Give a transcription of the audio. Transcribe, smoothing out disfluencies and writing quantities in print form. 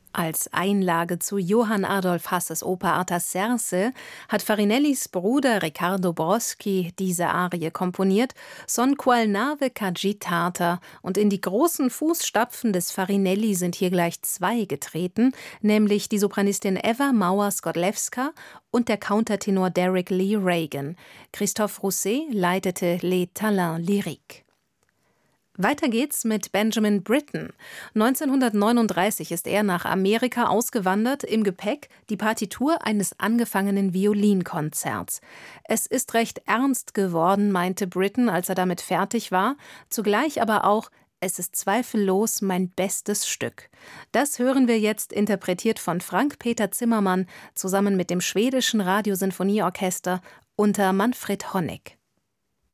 Als Einlage zu Johann Adolf Hasses Oper Artaserse hat Farinellis Bruder Riccardo Broschi diese Arie komponiert, Son qual nave c'agitata, und in die großen Fußstapfen des Farinelli sind hier gleich zwei getreten, nämlich die Sopranistin Eva Mauer-Skłodlewska und der Countertenor Derek Lee Reagan. Christophe Rousset leitete Les Talents Lyriques. Weiter geht's mit Benjamin Britten. 1939 ist er nach Amerika ausgewandert, im Gepäck die Partitur eines angefangenen Violinkonzerts. Es ist recht ernst geworden, meinte Britten, als er damit fertig war, zugleich aber auch: Es ist zweifellos mein bestes Stück. Das hören wir jetzt interpretiert von Frank-Peter Zimmermann zusammen mit dem schwedischen Radiosinfonieorchester unter Manfred Honeck.